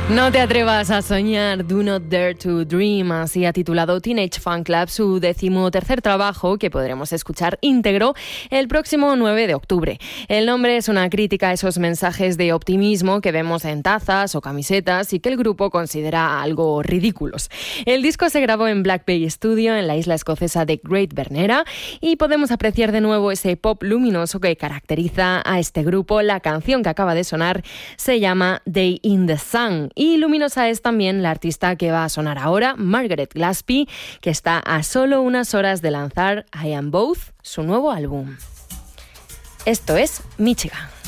No te atrevas a soñar, Do Not Dare to Dream, así ha titulado Teenage Fanclub su 13º trabajo, que podremos escuchar íntegro el próximo 9 de octubre. El nombre es una crítica a esos mensajes de optimismo que vemos en tazas o camisetas y que el grupo considera algo ridículos. El disco se grabó en Black Bay Studio, en la isla escocesa de Great Bernera, y podemos apreciar de nuevo ese pop luminoso que caracteriza a este grupo. La canción que acaba de sonar se llama Day in the Sun. Y luminosa es también la artista que va a sonar ahora, Margaret Glaspie, que está a solo unas horas de lanzar I Am Both, su nuevo álbum. Esto es Michigan.